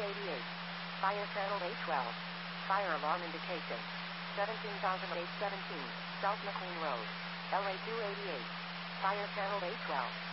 288. Fire channel A12. Fire alarm indication. 17,817, South McLean Road. LA 288. Fire channel A12.